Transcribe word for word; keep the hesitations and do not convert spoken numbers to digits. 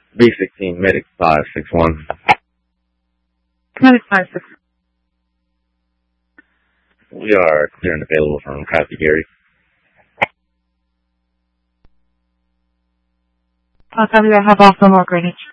B sixteen, Medic five six one. Medic five six one. We are clear and available from Copy Gary. I'll tell you I have also more Greenwich.